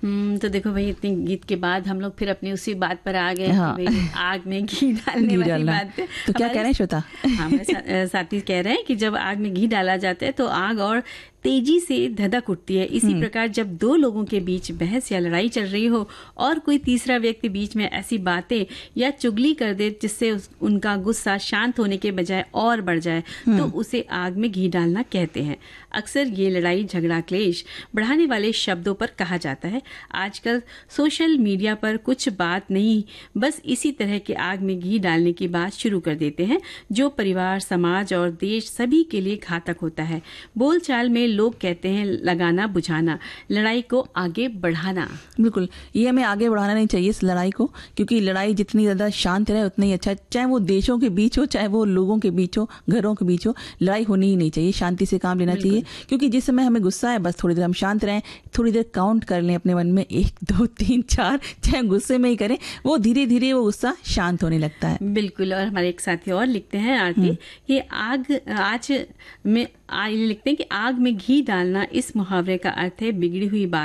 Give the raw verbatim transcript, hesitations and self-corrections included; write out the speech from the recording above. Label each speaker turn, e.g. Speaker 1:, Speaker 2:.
Speaker 1: हम्म तो देखो भाई, इतने गीत के बाद हम लोग फिर अपनी उसी बात पर आ गए
Speaker 2: हाँ।
Speaker 1: कि भाई आग में घी डालने
Speaker 2: घी
Speaker 1: वाली
Speaker 2: डालना।
Speaker 1: बात पे।
Speaker 2: तो क्या कह रहे हैं श्वेता?
Speaker 1: हाँ, हमारे सा, साथी कह रहे हैं कि जब आग में घी डाला जाता है तो आग और तेजी से धधक उठती है। इसी प्रकार जब दो लोगों के बीच बहस या लड़ाई चल रही हो और कोई तीसरा व्यक्ति बीच में ऐसी बातें या चुगली कर दे जिससे उस, उनका गुस्सा शांत होने के बजाय और बढ़ जाए, तो उसे आग में घी डालना कहते हैं। अक्सर ये लड़ाई झगड़ा क्लेश बढ़ाने वाले शब्दों पर कहा जाता है। आजकल सोशल मीडिया पर कुछ बात नहीं, बस इसी तरह के आग में घी डालने की बात शुरू कर देते हैं, जो परिवार, समाज और देश सभी के लिए घातक होता है। बोलचाल में लोग कहते हैं लगाना बुझाना, लड़ाई को आगे बढ़ाना।
Speaker 2: बिल्कुल, ये हमें आगे बढ़ाना नहीं चाहिए इस लड़ाई को, क्योंकि लड़ाई जितनी ज्यादा शांत रहे उतना ही अच्छा। चाहे वो देशों के बीच हो, चाहे वो लोगों के बीच हो, घरों के बीच हो, लड़ाई होनी ही नहीं चाहिए। शांति से काम लेना चाहिए, क्योंकि जिस समय हमें गुस्सा है बस थोड़ी देर हम शांत रहें, थोड़ी देर काउंट कर लें अपने मन में, एक दो तीन चार, चाहे गुस्से में ही करें, वो धीरे धीरे वो गुस्सा शांत होने लगता है।
Speaker 1: बिल्कुल। और हमारे एक साथी और लिखते हैं आरती, कि आग आज में आ, लिखते हैं कि आग में घी डालना, इस मुहावरे का अर्थ है बिगड़ी हुई बात